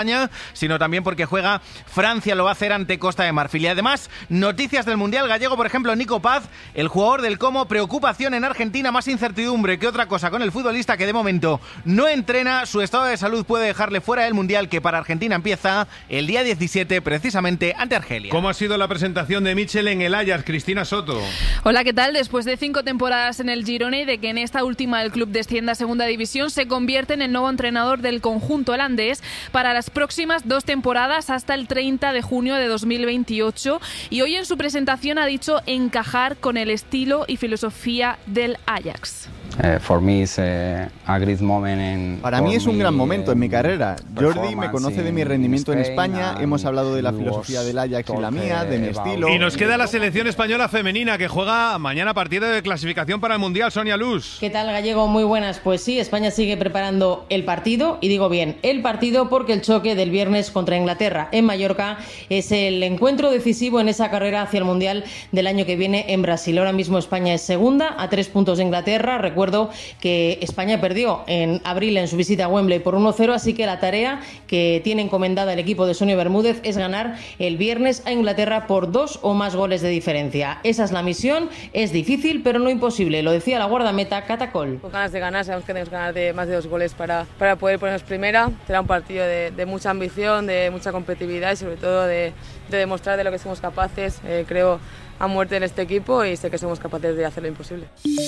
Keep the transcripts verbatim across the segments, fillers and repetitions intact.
sino también porque juega Francia, lo va a hacer ante Costa de Marfil. Y además, noticias del Mundial gallego, por ejemplo, Nico Paz, el jugador del Como, preocupación en Argentina, más incertidumbre que otra cosa con el futbolista que de momento no entrena, su estado de salud puede dejarle fuera del Mundial que para Argentina empieza el día diecisiete, precisamente ante Argelia. ¿Cómo ha sido la presentación de Mitchell en el Ajax, Cristina Soto? Hola, ¿qué tal? Después de cinco temporadas en el Girona y de que en esta última el club descienda a segunda división, se convierte en el nuevo entrenador del conjunto holandés para las próximas dos temporadas hasta el treinta de junio de dos mil veintiocho, y hoy en su presentación ha dicho encajar con el estilo y filosofía del Ajax. Uh, for me is, uh, a great moment in, Para mí es un gran momento en mi carrera. Jordi me conoce de mi rendimiento en España, hemos hablado de la filosofía del Ajax y la mía, de mi estilo. Y nos queda la selección española femenina que juega mañana partido de clasificación para el Mundial. Sonia Luz. ¿Qué tal, Gallego? Muy buenas. Pues sí, España sigue preparando el partido, y digo bien, el partido porque el choque del viernes contra Inglaterra en Mallorca es el encuentro decisivo en esa carrera hacia el Mundial del año que viene en Brasil. Ahora mismo España es segunda, a tres puntos de Inglaterra. Recuerdo que España perdió en abril en su visita a Wembley por uno cero, así que la tarea que tiene encomendada el equipo de Sonia Bermúdez es ganar el viernes a Inglaterra por dos o más goles de diferencia. Esa es la misión, es difícil pero no imposible, lo decía la guardameta Catacol. Con ganas de ganar, sabemos que tenemos que ganar de más de dos goles para, para poder ponernos primera. Será un partido de, de mucha ambición, de mucha competitividad y sobre todo de, de demostrar de lo que somos capaces. Eh, creo a muerte en este equipo y sé que somos capaces de hacer lo imposible.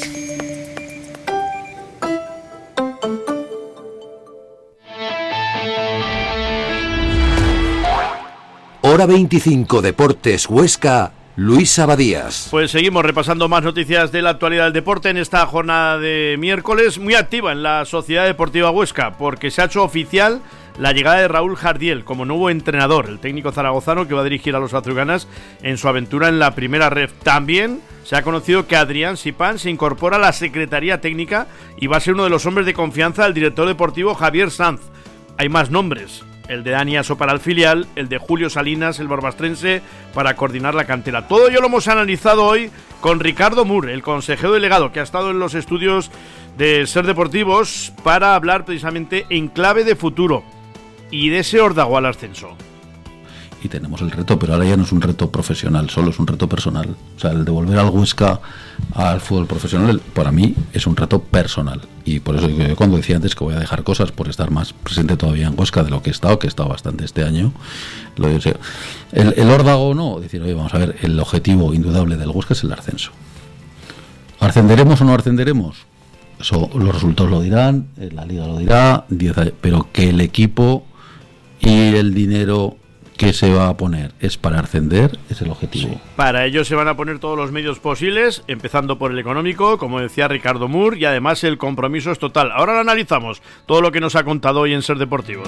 Hora veinticinco Deportes Huesca, Luis Abadías. Pues seguimos repasando más noticias de la actualidad del deporte en esta jornada de miércoles, muy activa en la Sociedad Deportiva Huesca, porque se ha hecho oficial la llegada de Raúl Jardiel como nuevo entrenador, el técnico zaragozano que va a dirigir a los azulgranas en su aventura en la primera ref. También se ha conocido que Adrián Sipán se incorpora a la Secretaría Técnica y va a ser uno de los hombres de confianza del director deportivo Javier Sanz. Hay más nombres: el de Dani Aso para el filial, el de Julio Salinas, el barbastrense, para coordinar la cantera. Todo ello lo hemos analizado hoy con Ricardo Mur, el consejero delegado, que ha estado en los estudios de Ser Deportivos para hablar precisamente en clave de futuro y de ese órdago al ascenso. Y tenemos el reto, pero ahora ya no es un reto profesional, solo es un reto personal. O sea, el de volver al Huesca al fútbol profesional, para mí es un reto personal. Y por eso yo cuando decía antes que voy a dejar cosas por estar más presente todavía en Huesca de lo que he estado, que he estado bastante este año, lo digo, o sea, el, el órdago no, decir, oye, vamos a ver, el objetivo indudable del Huesca es el ascenso. ¿Ascenderemos o no ascenderemos? Eso los resultados lo dirán, la liga lo dirá, diez, pero que el equipo y el dinero que se va a poner es para ascender, es el objetivo. Sí. Para ello se van a poner todos los medios posibles, empezando por el económico, como decía Ricardo Mur, y además el compromiso es total. Ahora lo analizamos, todo lo que nos ha contado hoy en Ser Deportivos.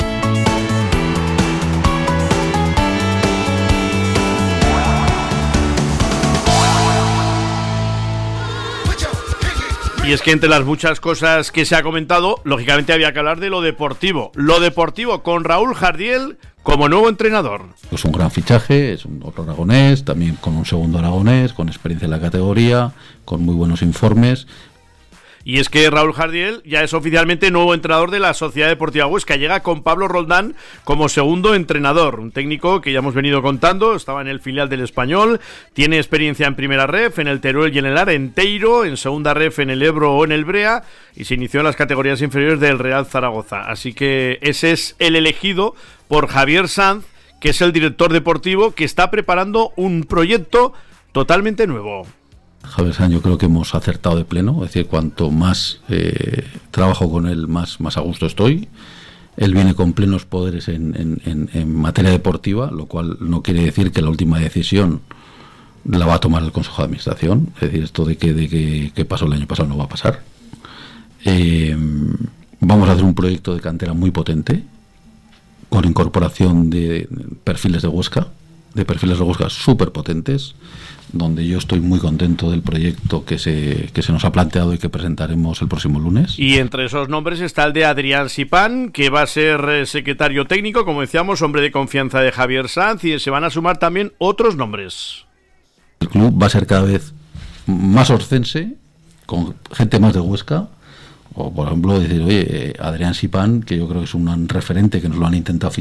Y es que entre las muchas cosas que se ha comentado, lógicamente había que hablar de lo deportivo. Lo deportivo con Raúl Jardiel como nuevo entrenador. Es un gran fichaje, es un otro aragonés, también con un segundo aragonés, con experiencia en la categoría, con muy buenos informes. Y es que Raúl Jardiel ya es oficialmente nuevo entrenador de la Sociedad Deportiva Huesca. Llega con Pablo Roldán como segundo entrenador. Un técnico que ya hemos venido contando, estaba en el filial del Español, tiene experiencia en primera ref, en el Teruel y en el Arenteiro, en segunda ref en el Ebro o en el Brea, y se inició en las categorías inferiores del Real Zaragoza. Así que ese es el elegido por Javier Sanz, que es el director deportivo que está preparando un proyecto totalmente nuevo. Javier Sanz, yo creo que hemos acertado de pleno, es decir, cuanto más eh, trabajo con él, más, más a gusto estoy. Él viene con plenos poderes en, en, en, en materia deportiva, lo cual no quiere decir que la última decisión la va a tomar el Consejo de Administración. Es decir, esto de que, de que, que pasó el año pasado no va a pasar. Eh, vamos a hacer un proyecto de cantera muy potente, con incorporación de perfiles de Huesca, de perfiles de Huesca súper potentes, donde yo estoy muy contento del proyecto que se, que se nos ha planteado y que presentaremos el próximo lunes. Y entre esos nombres está el de Adrián Sipán, que va a ser secretario técnico, como decíamos, hombre de confianza de Javier Sanz, y se van a sumar también otros nombres. El club va a ser cada vez más oscense, con gente más de Huesca, O, por ejemplo, decir, oye, Adrián Sipán, que yo creo que es un referente que nos lo han intentado